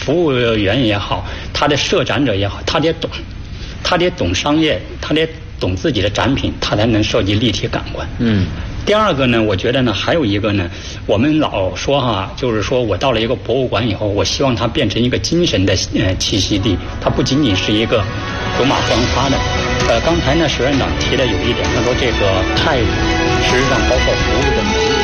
服务员也好，他的设展者也好，他得懂商业，他得懂自己的展品，他才能设计立体感官。第二个呢，我觉得呢，还有一个呢，我们老说哈，就是说我到了一个博物馆以后，我希望它变成一个精神的栖息地，它不仅仅是一个走马观花的。刚才呢，石院长提的有一点，他说这个态度，实际上包括服务的能力。